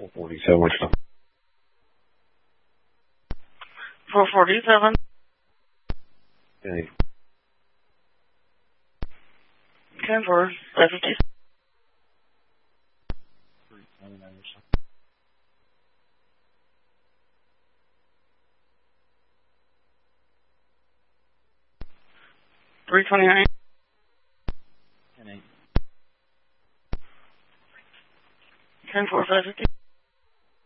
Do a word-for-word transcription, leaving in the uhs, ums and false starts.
four forty-seven, which one? four forty-seven. Okay. ten four, five fifty. three twenty-nine or something. three twenty-nine. ten eight. ten four, five fifty.